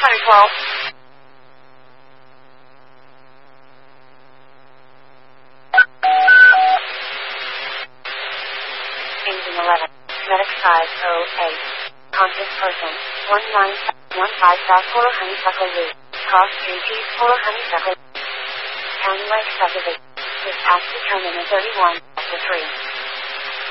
612. Engine 11. Medic 508. Conscious person. 1915 South Polo Honeysuckle Loop. Cross 3 T's Polo Honeysuckle. County Lake Subdivision. Dispatch determinant 31 to 3.